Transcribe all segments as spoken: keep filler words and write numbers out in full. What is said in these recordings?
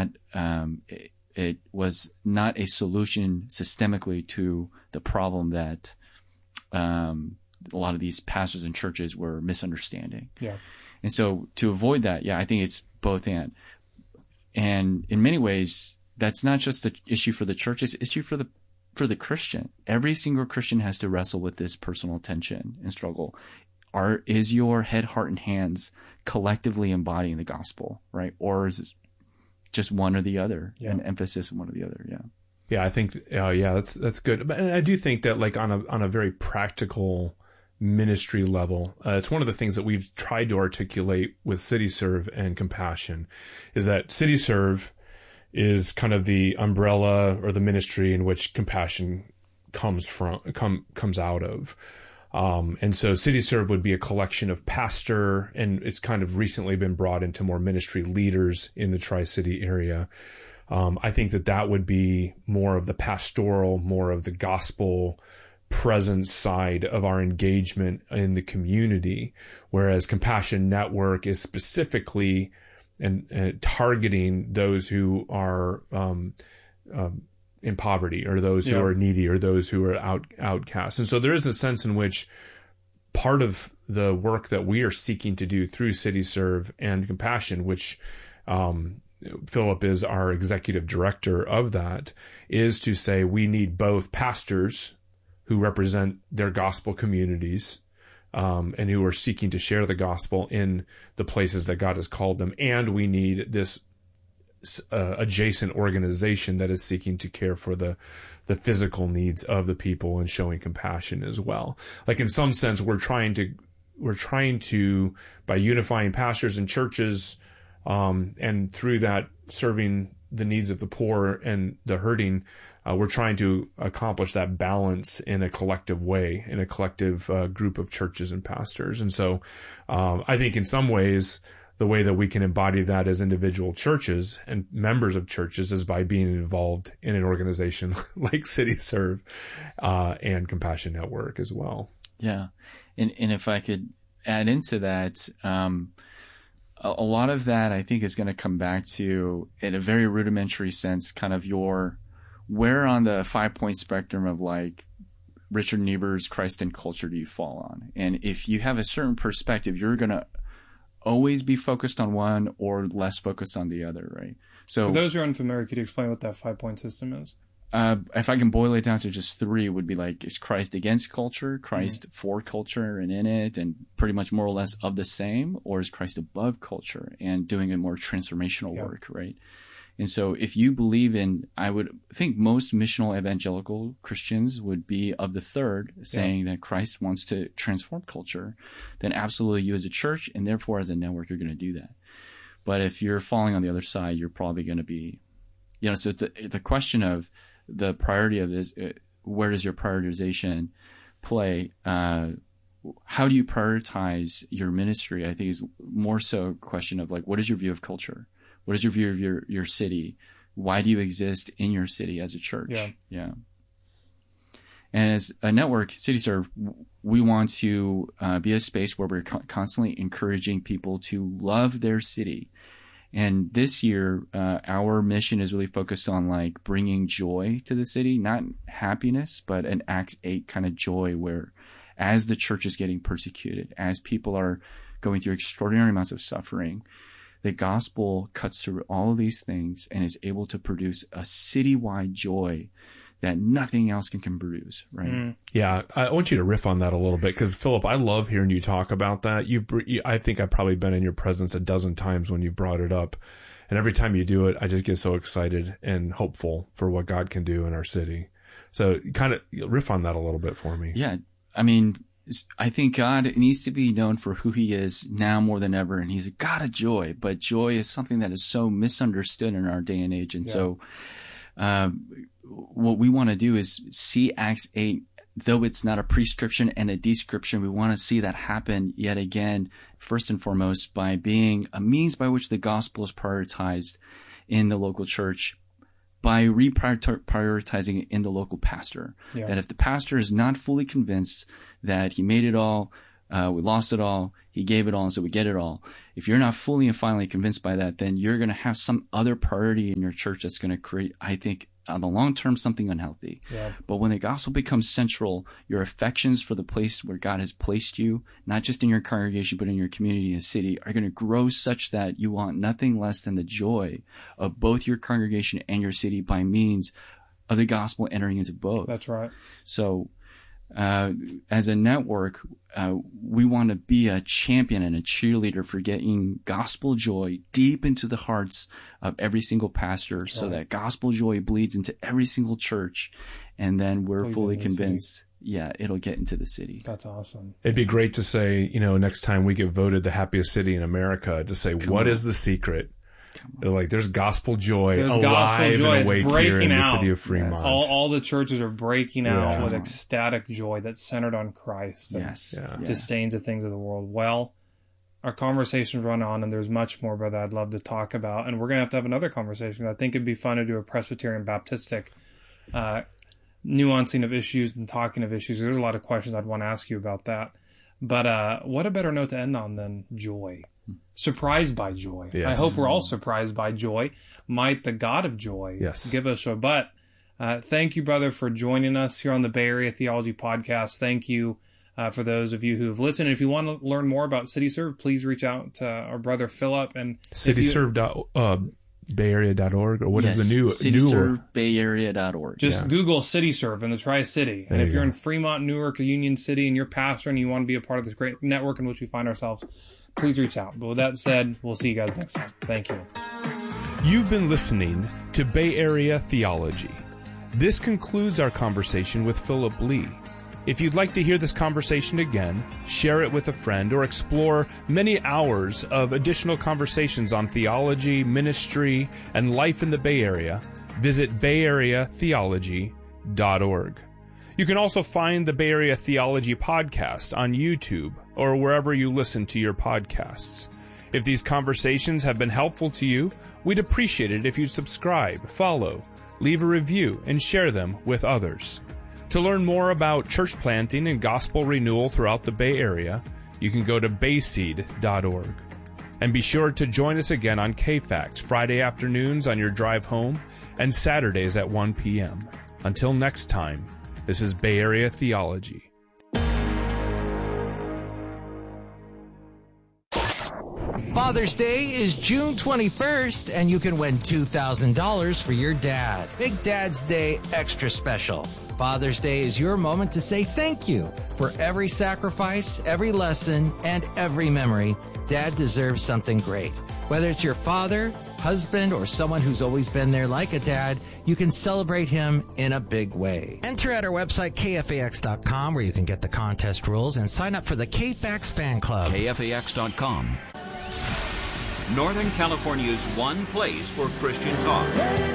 not, um, it, it was not a solution systemically to the problem that um, a lot of these pastors and churches were misunderstanding. Yeah. And so to avoid that, yeah, I think it's both and. And in many ways, that's not just the issue for the church, it's an issue for the for the Christian. Every single Christian has to wrestle with this personal tension and struggle. Are is your head, heart, and hands collectively embodying the gospel, right? Or is it just one or the other, yeah. an emphasis on one or the other? Yeah. Yeah, I think, uh, yeah, that's that's good. But and I do think that, like, on a on a very practical ministry level, uh, it's one of the things that we've tried to articulate with CityServe and Compassion, is that CityServe is kind of the umbrella or the ministry in which Compassion comes from, come, comes out of. Um, and so CityServe would be a collection of pastor, and it's kind of recently been brought into more ministry leaders in the Tri-City area. Um, I think that that would be more of the pastoral, more of the gospel presence side of our engagement in the community, whereas Compassion Network is specifically and, and targeting those who are um, um, in poverty, or those who yeah. are needy, or those who are out outcasts. And so there is a sense in which part of the work that we are seeking to do through CityServe and Compassion, which um, Philip is our executive director of that, is to say we need both pastors who represent their gospel communities, Um, and who are seeking to share the gospel in the places that God has called them. And we need this uh, adjacent organization that is seeking to care for the the physical needs of the people and showing compassion as well. Like, in some sense, we're trying to we're trying to by unifying pastors and churches, um, and through that serving the needs of the poor and the hurting. Uh, we're trying to accomplish that balance in a collective way, in a collective uh, group of churches and pastors. And so um, I think in some ways, the way that we can embody that as individual churches and members of churches is by being involved in an organization like CityServe uh, and Compassion Network as well. Yeah. And, and if I could add into that, um, a, a lot of that I think is going to come back to, in a very rudimentary sense, kind of your... where on the five-point spectrum of, like, Richard Niebuhr's Christ and culture do you fall on? And if you have a certain perspective, you're going to always be focused on one or less focused on the other, right? So for those who are unfamiliar, could you explain what that five-point system is? Uh, if I can boil it down to just three, it would be like, is Christ against culture, Christ mm-hmm. for culture and in it, and pretty much more or less of the same, or is Christ above culture and doing a more transformational yeah. work, right? And so if you believe in, I would think most missional evangelical Christians would be of the third, saying yeah. that Christ wants to transform culture, then absolutely you as a church and therefore as a network, you're going to do that. But if you're falling on the other side, you're probably going to be, you know, so the, the question of the priority of this, where does your prioritization play? Uh, how do you prioritize your ministry? I think is more so a question of, like, what is your view of culture? What is your view of your, your city? Why do you exist in your city as a church? Yeah. yeah. And as a network, CityServe, we want to uh, be a space where we're co- constantly encouraging people to love their city. And this year, uh, our mission is really focused on, like, bringing joy to the city, not happiness, but an Acts eight kind of joy where, as the church is getting persecuted, as people are going through extraordinary amounts of suffering, the gospel cuts through all of these things and is able to produce a citywide joy that nothing else can, can produce, right? Mm. Yeah, I want you to riff on that a little bit, because, Philip, I love hearing you talk about that. You've, I think I've probably been in your presence a dozen times when you've brought it up. And every time you do it, I just get so excited and hopeful for what God can do in our city. So kind of riff on that a little bit for me. Yeah, I mean, I think God needs to be known for who he is now more than ever. And he's a God of joy, but joy is something that is so misunderstood in our day and age. And yeah. so um, what we want to do is see Acts eight, though it's not a prescription and a description, we want to see that happen yet again, first and foremost, by being a means by which the gospel is prioritized in the local church, by reprioritizing it in the local pastor. Yeah. That if the pastor is not fully convinced that he made it all Uh, we lost it all. He gave it all, and so we get it all. If you're not fully and finally convinced by that, then you're going to have some other priority in your church that's going to create, I think, on the long term, something unhealthy. Yeah. But when the gospel becomes central, your affections for the place where God has placed you, not just in your congregation, but in your community and city, are going to grow such that you want nothing less than the joy of both your congregation and your city by means of the gospel entering into both. That's right. So, uh, as a network, uh, we want to be a champion and a cheerleader for getting gospel joy deep into the hearts of every single pastor, right, so that gospel joy bleeds into every single church. And then we're Bleeds fully into the convinced, city. yeah, it'll get into the city. That's awesome. It'd be great to say, you know, next time we get voted the happiest city in America, to say, Come what on. is the secret? They're like, there's gospel joy There's alive gospel joy. and awake It's here in breaking the out. city of Fremont. Yes. All, all the churches are breaking out Yeah. with ecstatic joy that's centered on Christ. And Yes. Yeah. Yeah. disdains the things of the world. Well, our conversations run on, and there's much more, brother, I'd love to talk about. And we're going to have to have another conversation. I think it'd be fun to do a Presbyterian Baptistic uh, nuancing of issues and talking of issues. There's a lot of questions I'd want to ask you about that. But uh, what a better note to end on than joy. Surprised by joy. Yes. I hope we're all surprised by joy. Might the God of joy Yes. give us joy. But uh, thank you, brother, for joining us here on the Bay Area Theology Podcast. Thank you uh, for those of you who have listened. If you want to learn more about CityServe, please reach out to our brother Philip. And if you- CityServe dot bay area dot org, or what is Yes. the new city newer? serve bay area dot org. Just Yeah. Google CityServe in the Tri-City. And There if you you're go. in Fremont, Newark, or Union City, and you're pastor and you want to be a part of this great network in which we find ourselves, please reach out. But with that said, we'll see you guys next time. Thank you. You've been listening to Bay Area Theology. This concludes our conversation with Philip Lee. If you'd like to hear this conversation again, share it with a friend, or explore many hours of additional conversations on theology, ministry, and life in the Bay Area, visit bay area theology dot org. You can also find the Bay Area Theology Podcast on YouTube or wherever you listen to your podcasts. If these conversations have been helpful to you, we'd appreciate it if you'd subscribe, follow, leave a review, and share them with others. To learn more about church planting and gospel renewal throughout the Bay Area, you can go to bayseed dot org. And be sure to join us again on K FAX Friday afternoons on your drive home and Saturdays at one p.m. Until next time, this is Bay Area Theology. Father's Day is June twenty-first, and you can win two thousand dollars for your dad. Make Dad's Day extra special. Father's Day is your moment to say thank you for every sacrifice, every lesson, and every memory. Dad deserves something great. Whether it's your father, husband, or someone who's always been there like a dad, you can celebrate him in a big way. Enter at our website, K F A X dot com, where you can get the contest rules and sign up for the K FAX fan club. K F A X dot com. Northern California's one place for Christian talk.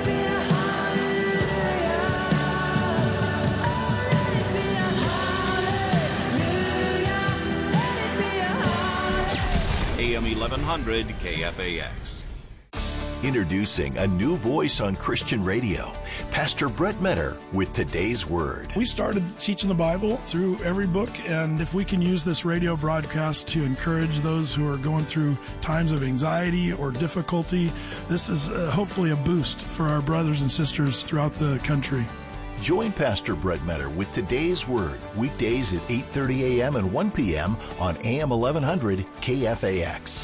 A M eleven hundred K F A X. Introducing a new voice on Christian radio, Pastor Brett Metter with Today's Word. We started teaching the Bible through every book, and if we can use this radio broadcast to encourage those who are going through times of anxiety or difficulty, this is uh, hopefully a boost for our brothers and sisters throughout the country. Join Pastor Brett Metter with Today's Word, weekdays at eight thirty a.m. and one p.m. on A M eleven hundred K F A X.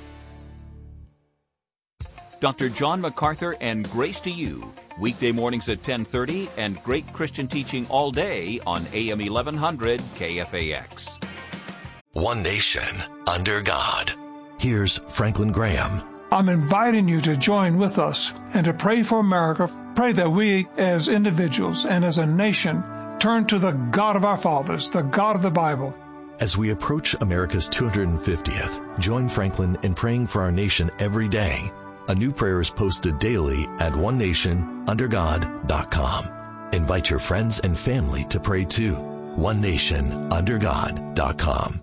Doctor John MacArthur and Grace to You, weekday mornings at ten thirty, and great Christian teaching all day on A M eleven hundred K F A X. One nation under God. Here's Franklin Graham. I'm inviting you to join with us and to pray for America. Pray that we as individuals and as a nation turn to the God of our fathers, the God of the Bible. As we approach America's two hundred fiftieth, join Franklin in praying for our nation every day. A new prayer is posted daily at one nation under god dot com. Invite your friends and family to pray too. one nation under god dot com.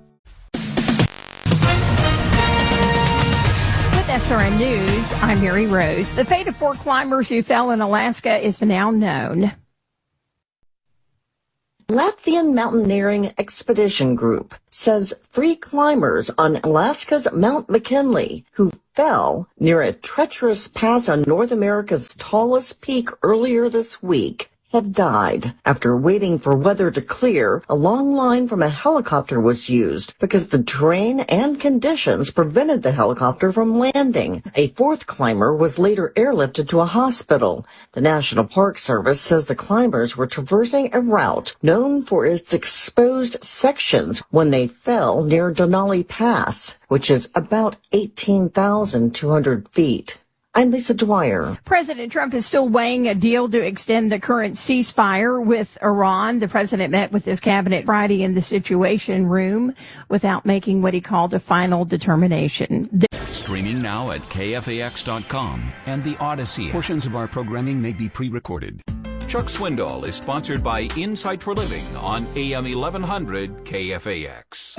With S R N News, I'm Mary Rose. The fate of four climbers who fell in Alaska is now known. Latvian Mountaineering Expedition Group says three climbers on Alaska's Mount McKinley who fell near a treacherous pass on North America's tallest peak earlier this week have died. After waiting for weather to clear, a long line from a helicopter was used because the terrain and conditions prevented the helicopter from landing. A fourth climber was later airlifted to a hospital. The National Park Service says the climbers were traversing a route known for its exposed sections when they fell near Denali Pass, which is about eighteen thousand two hundred feet. I'm Lisa Dwyer. President Trump is still weighing a deal to extend the current ceasefire with Iran. The president met with his cabinet Friday in the Situation Room without making what he called a final determination. Streaming now at K F A X dot com and the Odyssey. Portions of our programming may be pre-recorded. Chuck Swindoll is sponsored by Insight for Living on A M eleven hundred K F A X.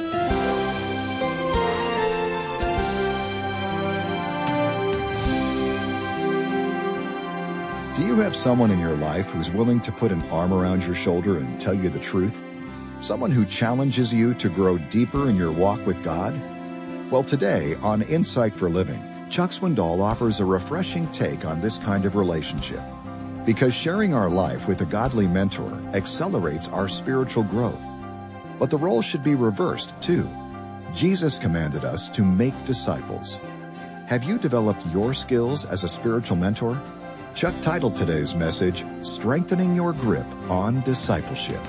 Do you have someone in your life who's willing to put an arm around your shoulder and tell you the truth? Someone who challenges you to grow deeper in your walk with God? Well, today on Insight for Living, Chuck Swindoll offers a refreshing take on this kind of relationship. Because sharing our life with a godly mentor accelerates our spiritual growth. But the role should be reversed, too. Jesus commanded us to make disciples. Have you developed your skills as a spiritual mentor? Chuck titled today's message, Strengthening Your Grip on Discipleship.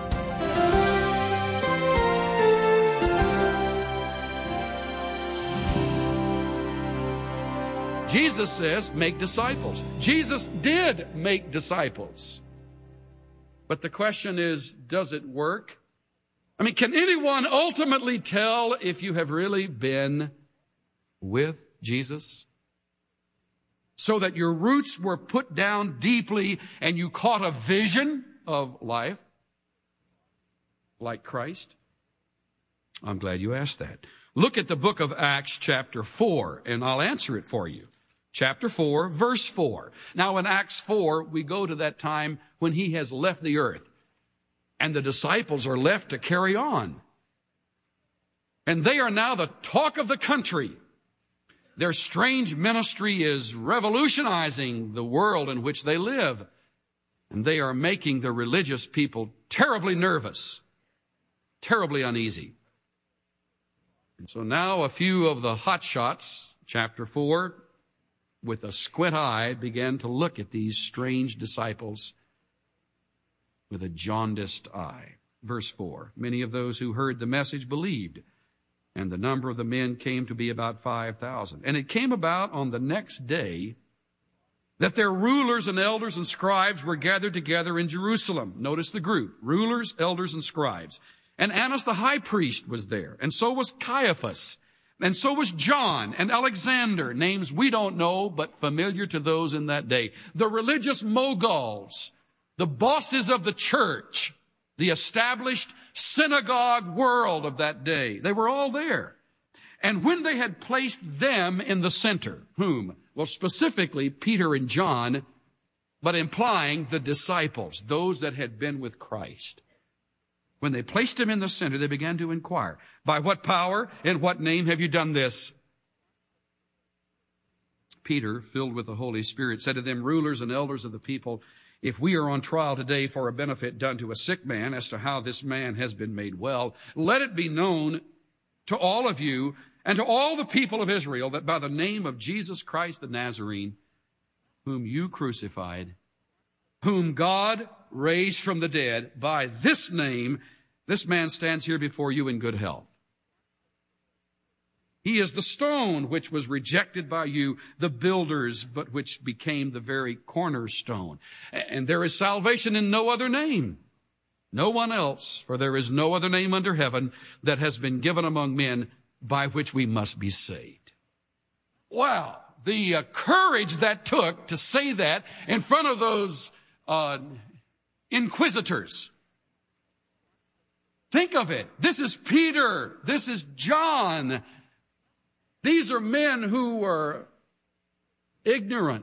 Jesus says, make disciples. Jesus did make disciples. But the question is, does it work? I mean, can anyone ultimately tell if you have really been with Jesus? So that your roots were put down deeply and you caught a vision of life like Christ? I'm glad you asked that. Look at the book of Acts chapter four, and I'll answer it for you. Chapter four, verse four. Now in Acts four, we go to that time when he has left the earth, and the disciples are left to carry on. And they are now the talk of the country. Their strange ministry is revolutionizing the world in which they live. And they are making the religious people terribly nervous, terribly uneasy. And so now a few of the hotshots, chapter four, with a squint eye, began to look at these strange disciples with a jaundiced eye. Verse four, many of those who heard the message believed. And the number of the men came to be about five thousand. And it came about on the next day that their rulers and elders and scribes were gathered together in Jerusalem. Notice the group, rulers, elders, and scribes. And Annas the high priest was there, and so was Caiaphas, and so was John and Alexander, names we don't know, but familiar to those in that day. The religious moguls, the bosses of the church, the established synagogue world of that day. They were all there. And when they had placed them in the center, whom? Well, specifically Peter and John, but implying the disciples, those that had been with Christ. When they placed him in the center, they began to inquire, by what power and what name have you done this? Peter, filled with the Holy Spirit, said to them, rulers and elders of the people, if we are on trial today for a benefit done to a sick man as to how this man has been made well, let it be known to all of you and to all the people of Israel that by the name of Jesus Christ the Nazarene, whom you crucified, whom God raised from the dead, by this name, this man stands here before you in good health. He is the stone which was rejected by you, the builders, but which became the very cornerstone. And there is salvation in no other name, no one else, for there is no other name under heaven that has been given among men by which we must be saved. Wow, the uh, courage that took to say that in front of those uh, inquisitors. Think of it. This is Peter. This is John. These are men who were ignorant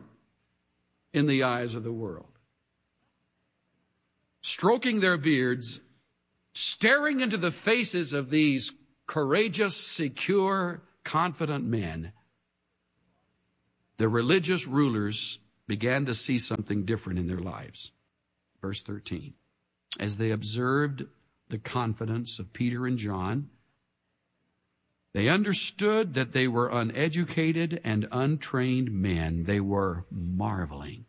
in the eyes of the world, stroking their beards staring into the faces of these courageous, secure, confident men, the religious rulers began to see something different in their lives. Verse thirteen. As they observed the confidence of Peter and John, they understood that they were uneducated and untrained men. They were marveling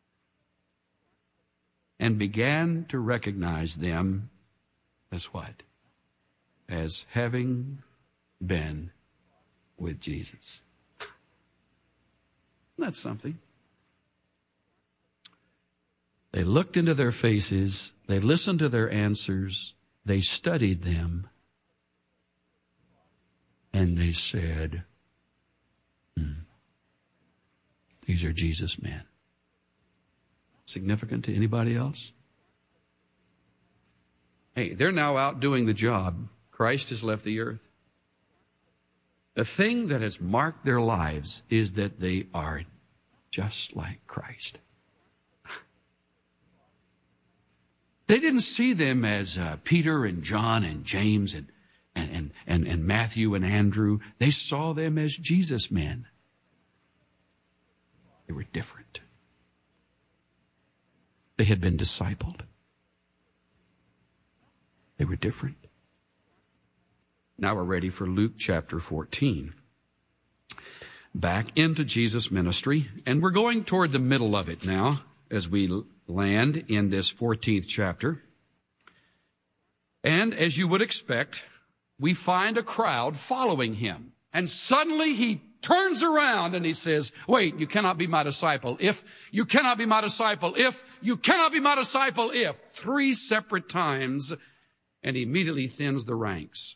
and began to recognize them as what? As having been with Jesus. That's something. They looked into their faces, they listened to their answers, they studied them, and they said, hmm, these are Jesus' men. Significant to anybody else? Hey, they're now out doing the job. Christ has left the earth. The thing that has marked their lives is that they are just like Christ. They didn't see them as uh, Peter and John and James and, and, and, and Matthew and Andrew. They saw them as Jesus men. They were different. They had been discipled. They were different. Now we're ready for Luke chapter fourteen. Back into Jesus' ministry, and we're going toward the middle of it now as we land in this fourteenth chapter. And as you would expect, we find a crowd following him. And suddenly he turns around and he says, wait, you cannot be my disciple if, you cannot be my disciple if, you cannot be my disciple if. Three separate times, and he immediately thins the ranks.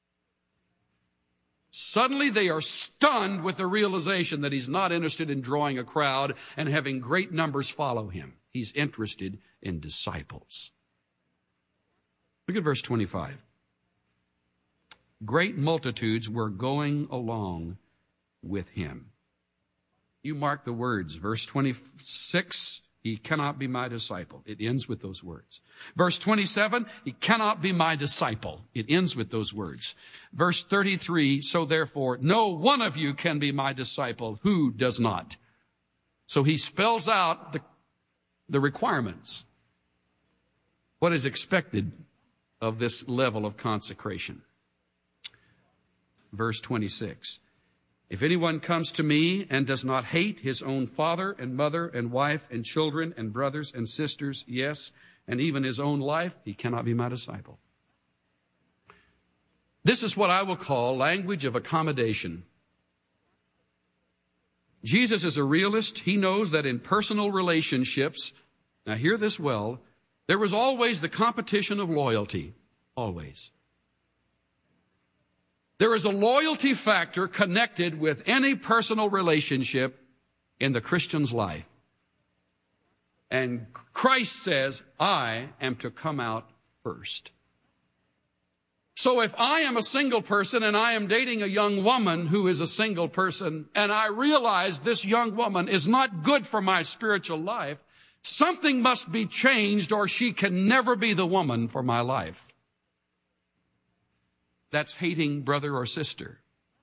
Suddenly they are stunned with the realization that he's not interested in drawing a crowd and having great numbers follow him. He's interested in disciples. Look at verse twenty-five. Great multitudes were going along with him. You mark the words. Verse twenty-six, he cannot be my disciple. It ends with those words. Verse twenty-seven, he cannot be my disciple. It ends with those words. Verse thirty-three, so therefore, no one of you can be my disciple who does not. So he spells out the, the requirements. What is expected of this level of consecration. Verse twenty-six. If anyone comes to me and does not hate his own father and mother and wife and children and brothers and sisters, yes, and even his own life, he cannot be my disciple. This is what I will call language of accommodation. Jesus is a realist. He knows that in personal relationships, now hear this well, there was always the competition of loyalty. Always. There is a loyalty factor connected with any personal relationship in the Christian's life. And Christ says, I am to come out first. So if I am a single person and I am dating a young woman who is a single person, and I realize this young woman is not good for my spiritual life, something must be changed or she can never be the woman for my life. That's hating brother or sister.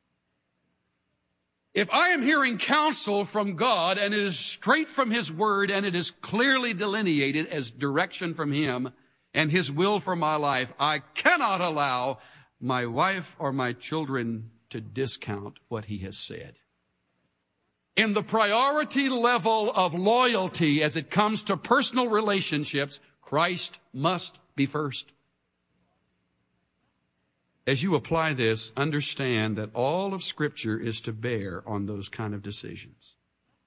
If I am hearing counsel from God and it is straight from His Word and it is clearly delineated as direction from Him and His will for my life, I cannot allow my wife or my children to discount what He has said. In the priority level of loyalty as it comes to personal relationships, Christ must be first. As you apply this, understand that all of Scripture is to bear on those kind of decisions.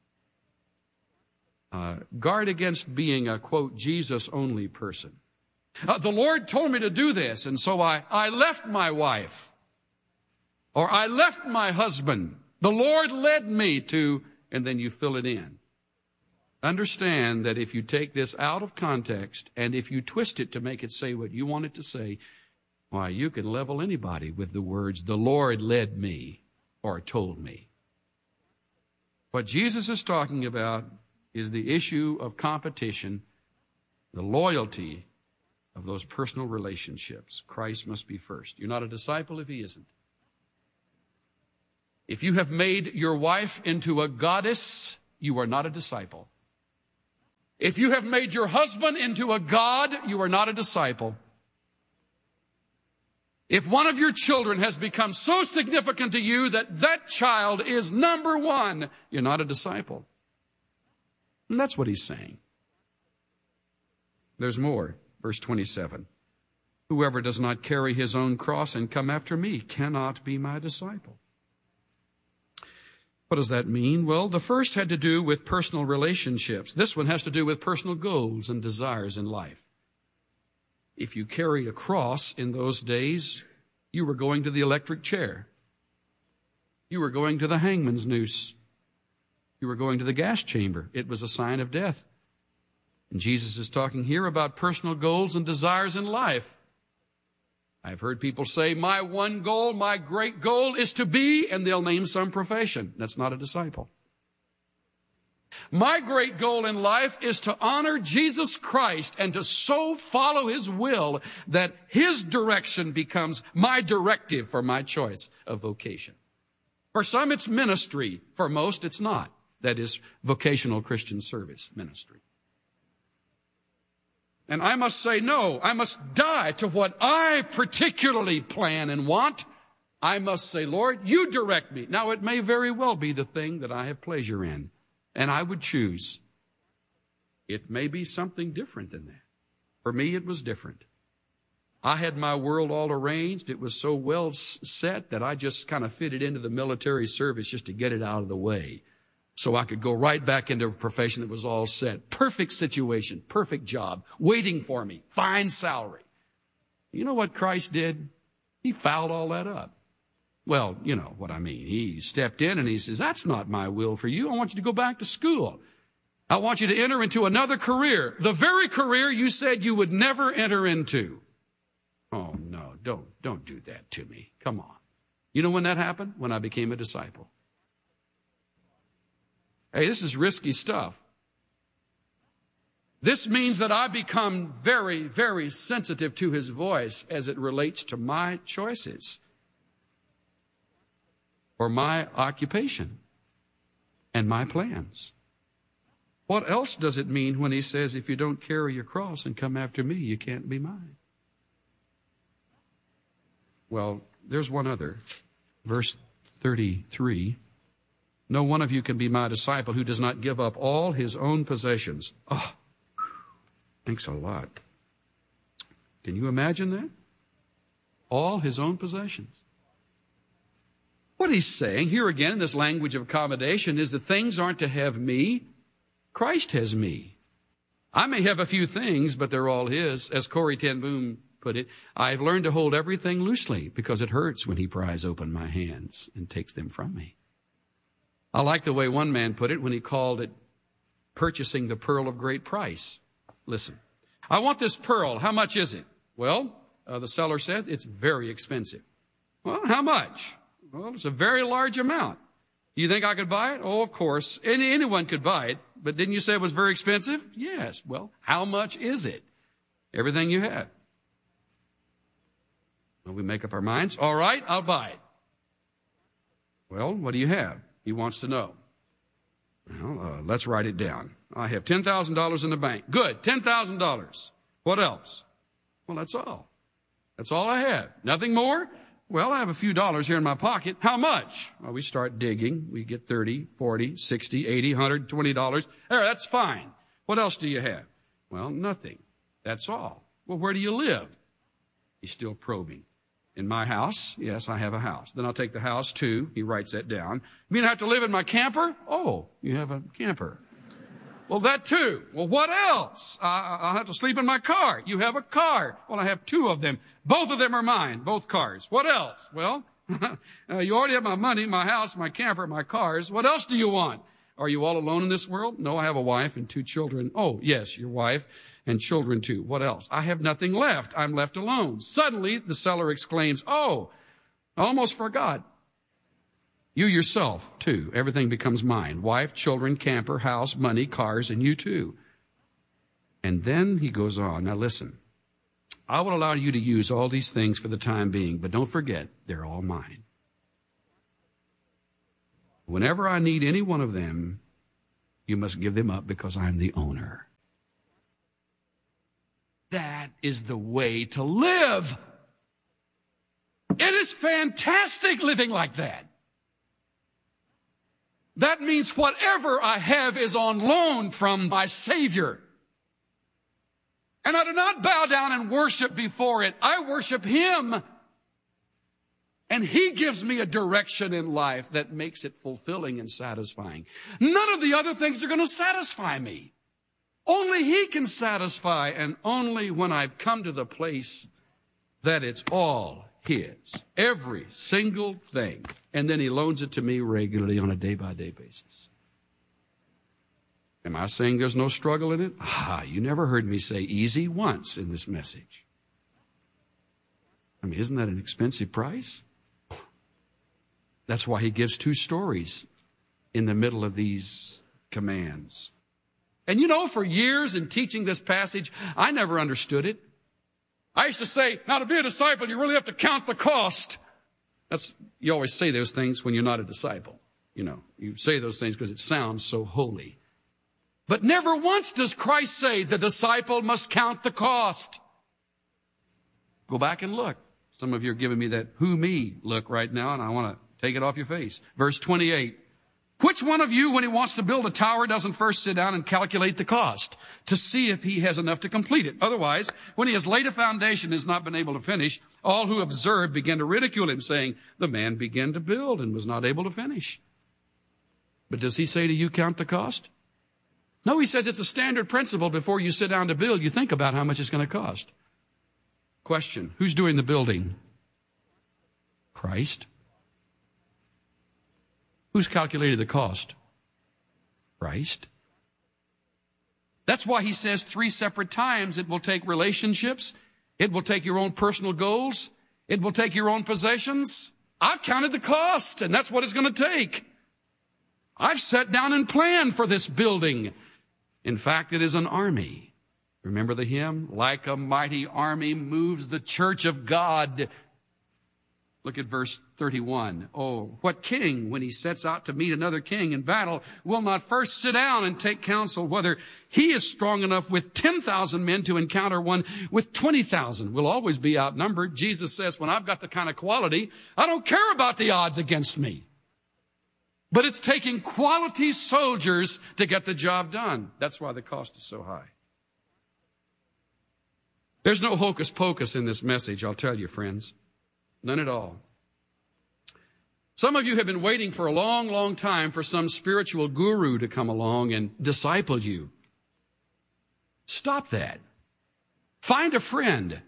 Uh, guard against being a, quote, Jesus-only person. Uh, the Lord told me to do this, and so I, I left my wife. Or I left my husband. The Lord led me to, and then you fill it in. Understand that if you take this out of context, and if you twist it to make it say what you want it to say, why, you can level anybody with the words, the Lord led me or told me. What Jesus is talking about is the issue of competition, the loyalty of those personal relationships. Christ must be first. You're not a disciple if he isn't. If you have made your wife into a goddess, you are not a disciple. If you have made your husband into a god, you are not a disciple. If one of your children has become so significant to you that that child is number one, you're not a disciple. And that's what he's saying. There's more. Verse twenty-seven. Whoever does not carry his own cross and come after me cannot be my disciple. What does that mean? Well, the first had to do with personal relationships. This one has to do with personal goals and desires in life. If you carried a cross in those days, you were going to the electric chair. You were going to the hangman's noose. You were going to the gas chamber. It was a sign of death. And Jesus is talking here about personal goals and desires in life. I've heard people say, my one goal, my great goal is to be, and they'll name some profession. That's not a disciple. My great goal in life is to honor Jesus Christ and to so follow his will that his direction becomes my directive for my choice of vocation. For some, it's ministry. For most, it's not. That is vocational Christian service ministry. And I must say, no, I must die to what I particularly plan and want. I must say, Lord, you direct me. Now, it may very well be the thing that I have pleasure in, and I would choose. It may be something different than that. For me, it was different. I had my world all arranged. It was so well set that I just kind of fitted into the military service just to get it out of the way, so I could go right back into a profession that was all set. Perfect situation, perfect job, waiting for me, fine salary. You know what Christ did? He fouled all that up. Well, you know what I mean. He stepped in and he says, that's not my will for you. I want you to go back to school. I want you to enter into another career, the very career you said you would never enter into. Oh, no, don't, don't do that to me. Come on. You know when that happened? When I became a disciple. Hey, this is risky stuff. This means that I become very, very sensitive to his voice as it relates to my choices or my occupation and my plans. What else does it mean when he says, if you don't carry your cross and come after me, you can't be mine? Well, there's one other. Verse thirty-three. No one of you can be my disciple who does not give up all his own possessions. Oh, thanks a lot. Can you imagine that? All his own possessions. What he's saying here again in this language of accommodation is that things aren't to have me. Christ has me. I may have a few things, but they're all his. As Corrie ten Boom put it, I've learned to hold everything loosely because it hurts when he pries open my hands and takes them from me. I like the way one man put it when he called it purchasing the pearl of great price. Listen, I want this pearl. How much is it? Well, uh, the seller says it's very expensive. Well, how much? Well, it's a very large amount. You think I could buy it? Oh, of course. Any, anyone could buy it. But didn't you say it was very expensive? Yes. Well, how much is it? Everything you have. Well, we make up our minds. All right, I'll buy it. Well, what do you have? He wants to know. Well, uh, let's write it down. I have ten thousand dollars in the bank. Good, ten thousand dollars. What else? Well, that's all. That's all I have. Nothing more? Well, I have a few dollars here in my pocket. How much? Well, we start digging. We get thirty, forty, sixty, eighty, one hundred twenty dollars. There, that's fine. What else do you have? Well, nothing. That's all. Well, where do you live? He's still probing. In my house? Yes, I have a house. Then I'll take the house too. He writes that down. You mean I have to live in my camper? Oh, you have a camper. Well, that too. Well, what else? I, I'll have to sleep in my car. You have a car. Well, I have two of them. Both of them are mine, both cars. What else? Well, uh, you already have my money, my house, my camper, my cars. What else do you want? Are you all alone in this world? No, I have a wife and two children. Oh, yes, your wife and children too. What else? I have nothing left. I'm left alone. Suddenly, the seller exclaims, oh, I almost forgot. You yourself, too. Everything becomes mine. Wife, children, camper, house, money, cars, and you too. And then he goes on. Now listen. I will allow you to use all these things for the time being, but don't forget, they're all mine. Whenever I need any one of them, you must give them up because I'm the owner. That is the way to live. It is fantastic living like that. That means whatever I have is on loan from my Savior. And I do not bow down and worship before it. I worship Him. And He gives me a direction in life that makes it fulfilling and satisfying. None of the other things are going to satisfy me. Only He can satisfy, and only when I've come to the place that it's all His. Every single thing. And then He loans it to me regularly on a day-by-day basis. Am I saying there's no struggle in it? Ah, you never heard me say easy once in this message. I mean, isn't that an expensive price? That's why He gives two stories in the middle of these commands. And you know, for years in teaching this passage, I never understood it. I used to say, now to be a disciple, you really have to count the cost. That's, you always say those things when you're not a disciple. You know, you say those things because it sounds so holy. But never once does Christ say the disciple must count the cost. Go back and look. Some of you are giving me that who me look right now, and I want to take it off your face. Verse twenty-eight. Which one of you, when he wants to build a tower, doesn't first sit down and calculate the cost to see if he has enough to complete it? Otherwise, when he has laid a foundation and has not been able to finish, all who observe begin to ridicule him, saying, the man began to build and was not able to finish. But does he say to you, count the cost? No, he says it's a standard principle. Before you sit down to build, you think about how much it's going to cost. Question, who's doing the building? Christ. Who's calculated the cost? Christ. That's why he says three separate times it will take relationships, it will take your own personal goals, it will take your own possessions. I've counted the cost, and that's what it's going to take. I've sat down and planned for this building. In fact, it is an army. Remember the hymn? Like a mighty army moves the church of God. Look at verse thirty-one. Oh, what king, when he sets out to meet another king in battle, will not first sit down and take counsel whether he is strong enough with ten thousand men to encounter one with twenty thousand? We'll always be outnumbered. Jesus says, when I've got the kind of quality, I don't care about the odds against me. But it's taking quality soldiers to get the job done. That's why the cost is so high. There's no hocus pocus in this message, I'll tell you, friends. None at all. Some of you have been waiting for a long, long time for some spiritual guru to come along and disciple you. Stop that. Find a friend.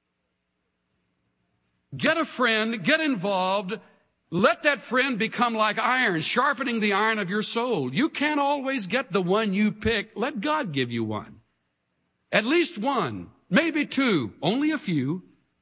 Get a friend, get involved. Let that friend become like iron, sharpening the iron of your soul. You can't always get the one you pick. Let God give you one. At least one, maybe two, only a few.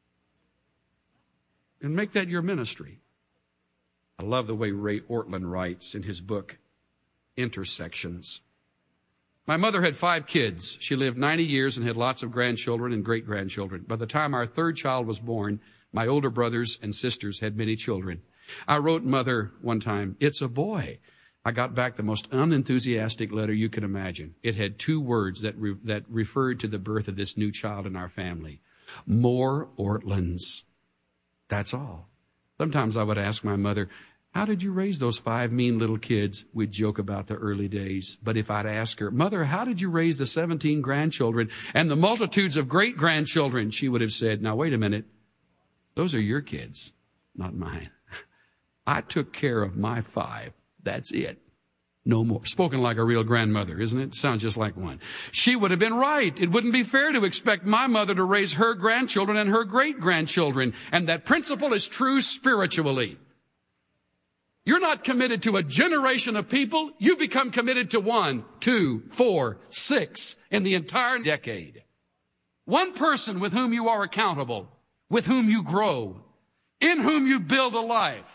And make that your ministry. I love the way Ray Ortlund writes in his book, Intersections. My mother had five kids. She lived ninety years and had lots of grandchildren and great-grandchildren. By the time our third child was born, my older brothers and sisters had many children. I wrote Mother one time, it's a boy. I got back the most unenthusiastic letter you could imagine. It had two words that re- that referred to the birth of this new child in our family. More Ortlunds. That's all. Sometimes I would ask my mother, how did you raise those five mean little kids? We'd joke about the early days. But if I'd ask her, Mother, how did you raise the seventeen grandchildren and the multitudes of great-grandchildren? She would have said, now wait a minute. Those are your kids, not mine. I took care of my five. That's it. No more. Spoken like a real grandmother, isn't it? Sounds just like one. She would have been right. It wouldn't be fair to expect my mother to raise her grandchildren and her great-grandchildren. And that principle is true spiritually. You're not committed to a generation of people. You become committed to one, two, four, six in the entire decade. One person with whom you are accountable, with whom you grow, in whom you build a life.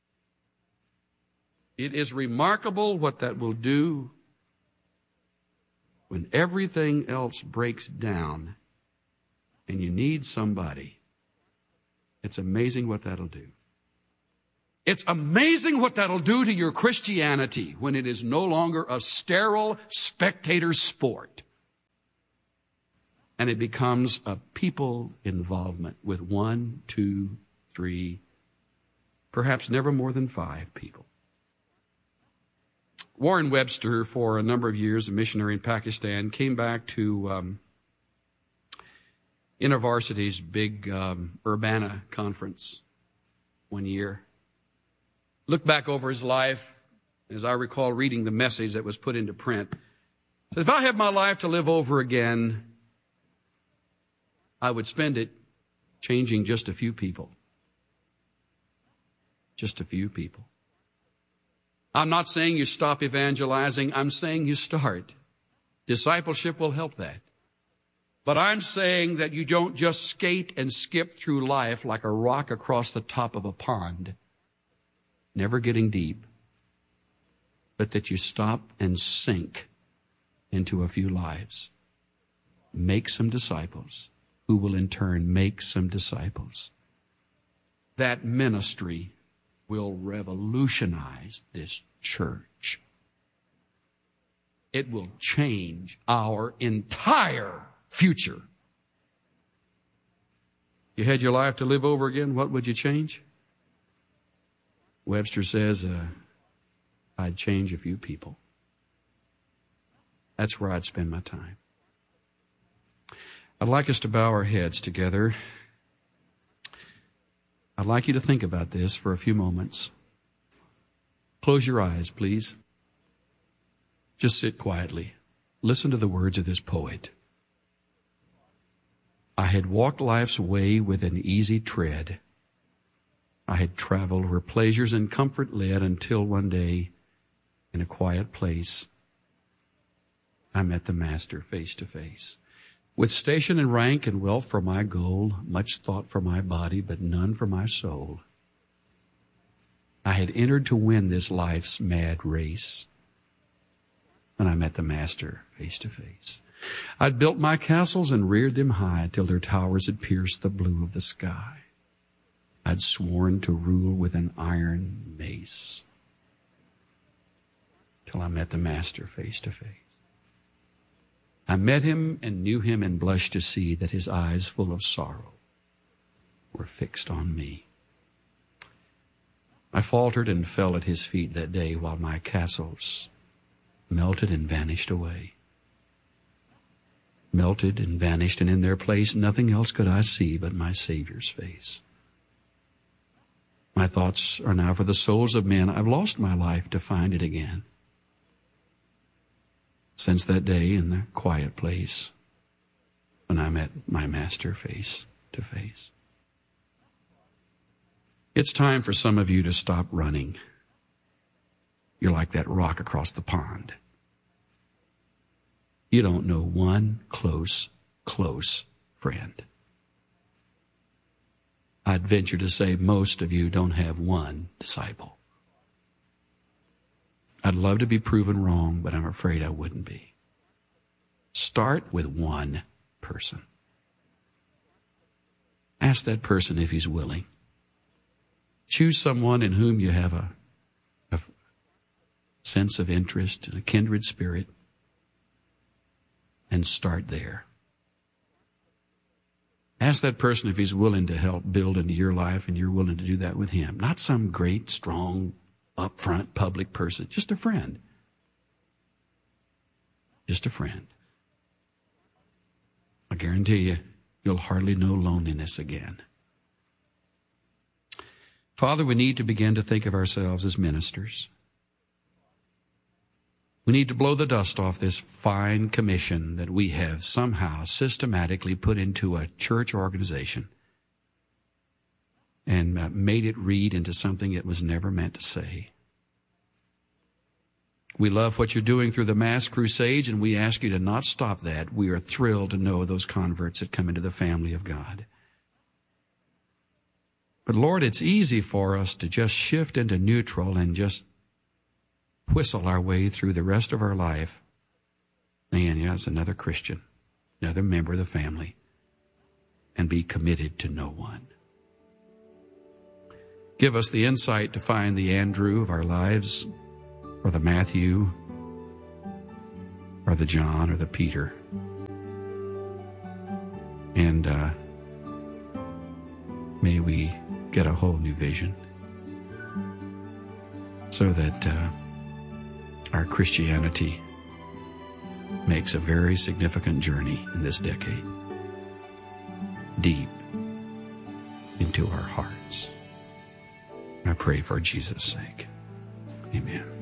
It is remarkable what that will do when everything else breaks down and you need somebody, it's amazing what that'll do. It's amazing what that'll do to your Christianity when it is no longer a sterile spectator sport. And it becomes a people involvement with one, two, three, perhaps never more than five people. Warren Webster, for a number of years, a missionary in Pakistan, came back to um, InterVarsity's big um, Urbana conference one year. Looked back over his life, as I recall reading the message that was put into print. Said, if I had my life to live over again, I would spend it changing just a few people. Just a few people. I'm not saying you stop evangelizing. I'm saying you start. Discipleship will help that. But I'm saying that you don't just skate and skip through life like a rock across the top of a pond, never getting deep, but that you stop and sink into a few lives. Make some disciples who will in turn make some disciples. That ministry will revolutionize this church. It will change our entire future. You had your life to live over again, what would you change? Webster says, uh, I'd change a few people. That's where I'd spend my time. I'd like us to bow our heads together. I'd like you to think about this for a few moments. Close your eyes, please. Just sit quietly. Listen to the words of this poet. I had walked life's way with an easy tread. I had traveled where pleasures and comfort led until one day, in a quiet place, I met the Master face to face. With station and rank and wealth for my goal, much thought for my body, but none for my soul. I had entered to win this life's mad race when I met the Master face to face. I'd built my castles and reared them high till their towers had pierced the blue of the sky. I'd sworn to rule with an iron mace till I met the Master face to face. I met him and knew him and blushed to see that his eyes full of sorrow were fixed on me. I faltered and fell at his feet that day while my castles melted and vanished away. Melted and vanished, and in their place nothing else could I see but my Savior's face. My thoughts are now for the souls of men. I've lost my life to find it again. Since that day in the quiet place when I met my Master face to face. It's time for some of you to stop running. You're like that rock across the pond. You don't know one close, close friend. I'd venture to say most of you don't have one disciple. I'd love to be proven wrong, but I'm afraid I wouldn't be. Start with one person. Ask that person if he's willing. Choose someone in whom you have a, a sense of interest and a kindred spirit, and start there. Ask that person if he's willing to help build into your life, and you're willing to do that with him. Not some great, strong, upfront, public person. Just a friend. Just a friend. I guarantee you, you'll hardly know loneliness again. Father, we need to begin to think of ourselves as ministers. We need to blow the dust off this fine commission that we have somehow systematically put into a church organization and uh, made it read into something it was never meant to say. We love what you're doing through the mass crusades, and we ask you to not stop that. We are thrilled to know those converts that come into the family of God. But Lord, it's easy for us to just shift into neutral and just whistle our way through the rest of our life. Man, yeah, it's another Christian, another member of the family. and be committed to no one. Give us the insight to find the Andrew of our lives, or the Matthew, or the John, or the Peter. And uh, may we get a whole new vision so that uh, our Christianity makes a very significant journey in this decade, deep into our hearts. I pray for Jesus' sake. Amen.